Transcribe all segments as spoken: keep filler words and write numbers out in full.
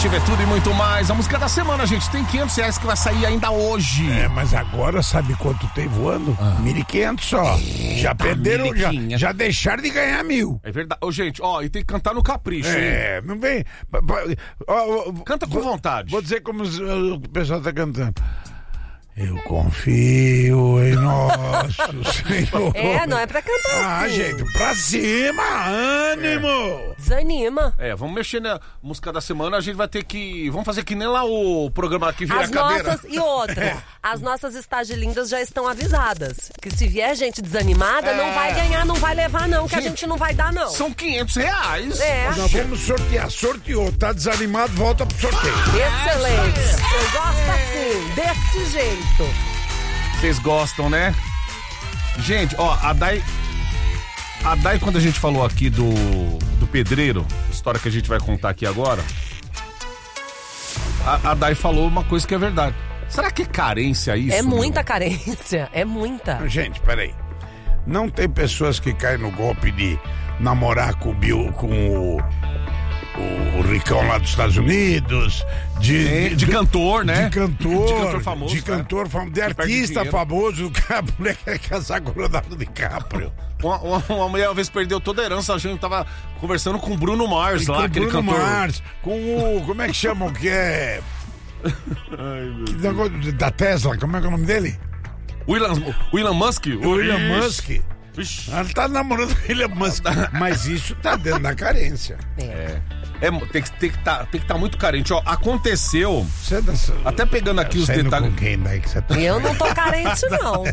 Expectativa é tudo e muito mais. A música da semana, gente, tem quinhentos reais que vai sair ainda hoje. É, mas agora sabe quanto tem voando? Ah. mil e quinhentos só. Eita, já perderam, já, mil e quinhentos. já deixaram de ganhar mil. É verdade. Ô, gente, ó, e tem que cantar no capricho, hein? É, não vem... Ó, ó, Canta com vou, vontade. Vou dizer como os- o pessoal tá cantando. Eu confio em nosso Senhor. É, não é pra cantar Ah, assim. gente, pra cima, ânimo. Desanima. É, vamos mexer na música da semana, a gente vai ter que... Vamos fazer que nem lá o programa que vira As a cadeira. nossas, e outra, as nossas estagilindas já estão avisadas. Que se vier gente desanimada, É. não vai ganhar, não vai levar não, que a gente não vai dar não. São quinhentos reais. É, Nós vamos sortear. Sorteou, tá desanimado, volta pro sorteio. excelente. Eu gosto assim, desse jeito. Vocês gostam, né? Gente, ó, a Dai... A Dai, quando a gente falou aqui do, do pedreiro, história que a gente vai contar aqui agora, a, a Dai falou uma coisa que é verdade. Será que é carência isso? É muita meu? carência, é muita. Gente, peraí. Não tem pessoas que caem no golpe de namorar com o, Bill, com o, o, o ricão lá dos Estados Unidos, de, É, de cantor, né? De cantor, De cantor famoso, de cantor né? famoso, de Que perde artista dinheiro. famoso, que a mulher quer casar com o Leonardo DiCaprio. Uma, uma, uma mulher uma vez perdeu toda a herança, a gente tava conversando com o Bruno Mars E lá, com o aquele Bruno cantor. Mars, com o, como é que chamam, que é... que negócio da Tesla, como é que é o nome dele? William, William Musk? O William Ixi. Musk. Ixi. Ela tá namorando o William Musk, mas isso tá dentro da carência. É, é, tem que tem que tá, tem que estar muito carente. Ó, aconteceu, Você tá, até pegando aqui os saindo detalhes. com quem daí que você tá? Eu não tô carente não.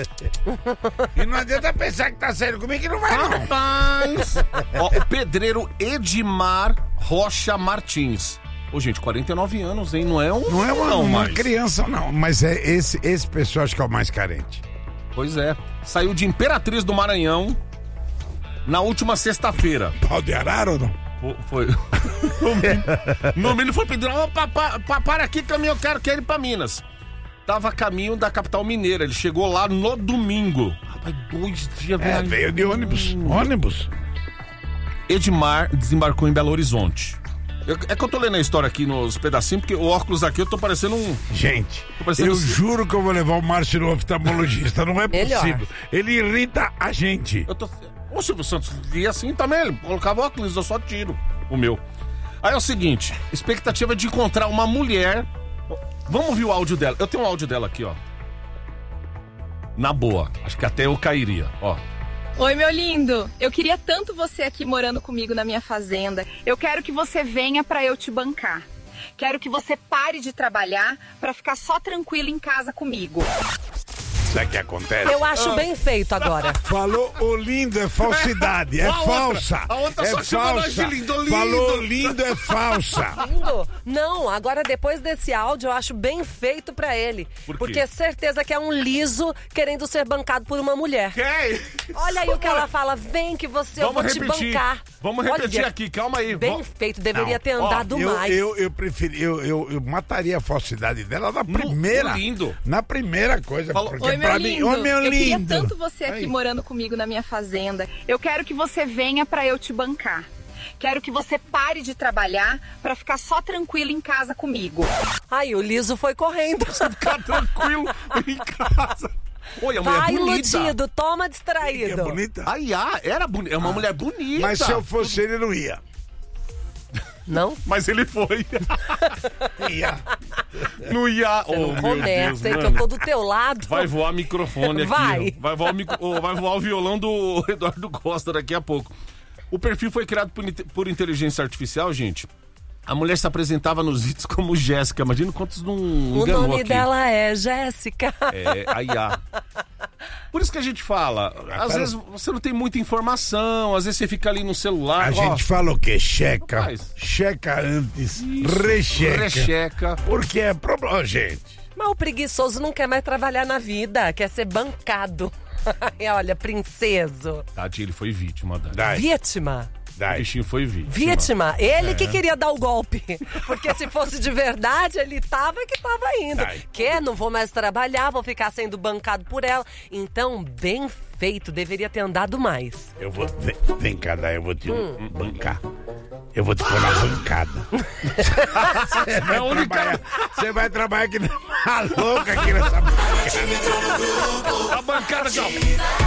E não adianta pensar que tá saindo comigo que não vai não. Rapaz! Ó, o pedreiro Edmar Rocha Martins. Ô, gente, quarenta e nove anos, hein? Não é um. Não é uma, não, uma mas- criança não, mas é esse, esse pessoal acho que é o mais carente. Pois é. Saiu de Imperatriz do Maranhão na última sexta-feira. Pau de arara ou não? Fo- Foi. No mínimo, no mínimo foi pedir, opa, pa, pa, para aqui, caminho, eu quero que ele ir pra Minas. Tava a caminho da capital mineira, ele chegou lá no domingo. Rapaz, dois dias É, viajando. veio de ônibus. Ônibus. Edmar desembarcou em Belo Horizonte. Eu- é que eu tô lendo a história aqui nos pedacinhos, porque o óculos aqui eu tô parecendo um... Gente, Tô parecendo eu assim. juro que eu vou levar o Márcio no oftalmologista. Não é Melhor. possível. Ele irrita a gente. Eu tô... O Silvio Santos via assim também, ele colocava óculos, eu só tiro o meu. Aí é o seguinte, expectativa de encontrar uma mulher... Vamos ouvir o áudio dela. Eu tenho um áudio dela aqui, ó. Na boa, acho que até eu cairia, ó. Oi, meu lindo. Eu queria tanto você aqui morando comigo na minha fazenda. Eu quero que você venha pra eu te bancar. Quero que você pare de trabalhar pra ficar só tranquilo em casa comigo. Sabe o que acontece? Eu acho bem feito agora. Falou o lindo é falsidade, é A outra- falsa. a outra é só chama nós de falsa. lindo, lindo. Falou lindo é falsa. Lindo. Não, agora depois desse áudio eu acho bem feito pra ele. Por quê? Porque certeza que é um liso querendo ser bancado por uma mulher. Quem? Olha aí o que ela fala, vem que você, eu vou Vamos te repetir. bancar. Vamos repetir Olha, aqui, calma aí. Bem Vamos- feito, deveria Não, ter ó, andado Eu, mais. eu, eu preferi, eu, eu, eu mataria a falsidade dela na primeira. lindo. Na primeira coisa. Falou- Porque Oi, meu pra lindo. mim, ô meu Eu queria lindo. tanto você aqui Aí. morando comigo na minha fazenda. Eu quero que você venha pra eu te bancar. Quero que você pare de trabalhar pra ficar só tranquilo em casa comigo. Ai, o liso foi correndo. Ficar tranquilo em casa. Oi, a mulher Vai é bonita. iludido, toma É distraído. bonita. Ai, ah, era bonita. É uma mulher bonita. Mas se eu fosse ele, não ia. Não? Mas ele foi. Ia. Não ia. Você Oh, não meu começa, Deus, hein, que mano. eu tô do teu lado. Vai voar microfone aqui. Vai. ó. Vai voar, o micro- oh, vai voar o violão do Eduardo Costa daqui a pouco. O perfil foi criado por, inte- por inteligência artificial, gente. A mulher se apresentava nos vídeos como Jéssica. Imagina quantos não O enganou nome aqui. dela é Jéssica. É, a I A. Por isso que a gente fala, às para- vezes você não tem muita informação, às vezes você fica ali no celular. A ó, gente fala o quê? Checa. Rapaz. Checa antes. Recheca. recheca. Porque é problema. Ô, gente. Mas o preguiçoso não quer mais trabalhar na vida, quer ser bancado. Ai, olha, princeso. Tadinho, ele foi vítima, Dani. Dai. Vítima. O Dai. bichinho foi vítima. Vítima, ele que queria dar o golpe. Porque se fosse de verdade, ele tava que tava indo. Ai. Que não vou mais trabalhar, vou ficar sendo bancado por ela. Então, bem feito, deveria ter andado mais. Eu vou. Vem, vem cá, Dai, eu vou te Hum. bancar. Eu vou te pôr na bancada. Você vai, É onde trabalhar- cara- você vai trabalhar aqui na louca aqui nessa bancada. A bancada, tchau.